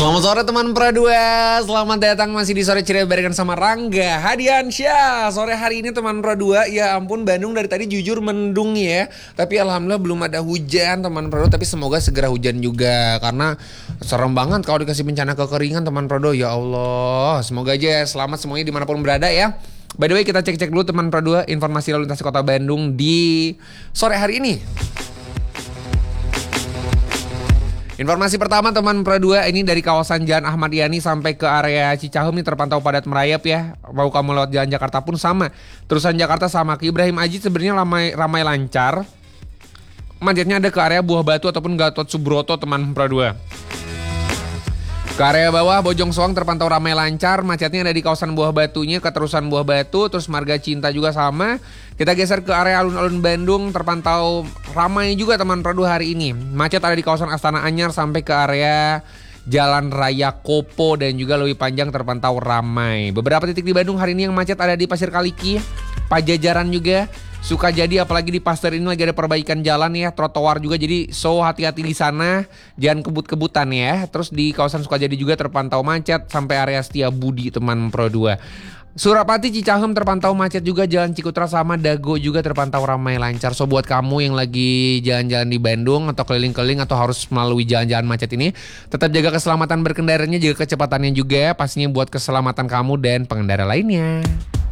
Selamat sore teman Pro 2. Selamat datang masih di Sore Ceria barengan sama Rangga Hadiansyah. Sore hari ini teman Pro 2, ya ampun Bandung dari tadi jujur mendung ya. Tapi alhamdulillah belum ada hujan teman Pro 2, tapi semoga segera hujan juga. Karena serem banget kalau dikasih bencana kekeringan teman Pro 2. Ya Allah, semoga aja selamat semuanya dimanapun berada ya. By the way, kita cek-cek dulu teman Pro 2 informasi lalu lintas kota Bandung di sore hari ini. Informasi pertama teman Pro 2, ini dari kawasan Jalan Ahmad Yani sampai ke area Cicahem ini terpantau padat merayap ya. Mau kamu lewat Jalan Jakarta pun sama. Terusan Jakarta sama ke Ibrahim Ajid sebenarnya ramai lancar. Macetnya ada ke area Buah Batu ataupun Gatot Subroto teman Pro 2. Ke area bawah Bojong Soang terpantau ramai lancar, macetnya ada di kawasan Buah Batunya, keterusan Buah Batu, terus Marga Cinta juga sama. Kita geser ke area alun-alun Bandung, terpantau ramai juga teman Pro 2 hari ini. Macet ada di kawasan Astana Anyar sampai ke area Jalan Raya Kopo dan juga lebih panjang terpantau ramai. Beberapa titik di Bandung hari ini yang macet ada di Pasir Kaliki, Pajajaran juga, Sukajadi, apalagi di Pasteur ini lagi ada perbaikan jalan ya, trotoar juga, jadi hati-hati di sana, jangan kebut-kebutan ya. Terus di kawasan Sukajadi juga terpantau macet sampai area Setiabudi teman Pro 2. Surapati Cicahem terpantau macet juga, Jalan Cikutra sama Dago juga terpantau ramai lancar. So buat kamu yang lagi jalan-jalan di Bandung atau keliling-keliling atau harus melalui jalan-jalan macet ini, tetap jaga keselamatan berkendaranya, jaga kecepatannya juga, pastinya buat keselamatan kamu dan pengendara lainnya.